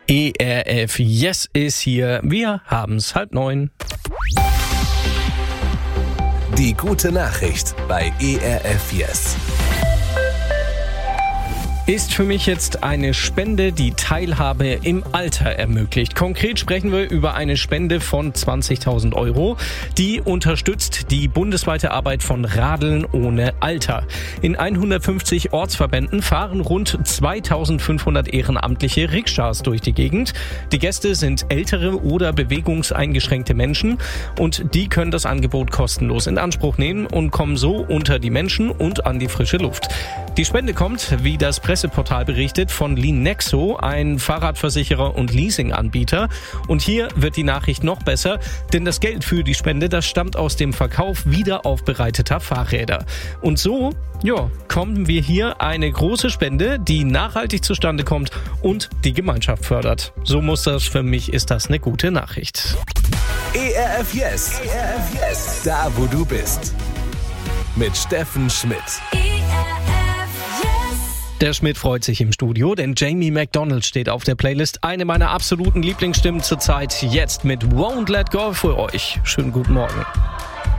ERF Yes ist hier. Wir haben's 8:30. Die gute Nachricht bei ERF Yes. Ist für mich jetzt eine Spende, die Teilhabe im Alter ermöglicht. Konkret sprechen wir über eine Spende von 20.000 €. Die unterstützt die bundesweite Arbeit von Radeln ohne Alter. In 150 Ortsverbänden fahren rund 2.500 ehrenamtliche Rikschas durch die Gegend. Die Gäste sind ältere oder bewegungseingeschränkte Menschen und die können das Angebot kostenlos in Anspruch nehmen und kommen so unter die Menschen und an die frische Luft. Die Spende kommt, wie das Presseportal berichtet, von Linexo, ein Fahrradversicherer und Leasinganbieter. Und hier wird die Nachricht noch besser, denn das Geld für die Spende, das stammt aus dem Verkauf wiederaufbereiteter Fahrräder. Und so, kommen wir hier eine große Spende, die nachhaltig zustande kommt und die Gemeinschaft fördert. So muss das, für mich ist das eine gute Nachricht. ERF Yes. ERF Yes. Da, wo du bist. Mit Steffen Schmidt. Der Schmidt freut sich im Studio, denn Jamie McDonald steht auf der Playlist. Eine meiner absoluten Lieblingsstimmen zurzeit. Jetzt mit Won't Let Go für euch. Schönen guten Morgen.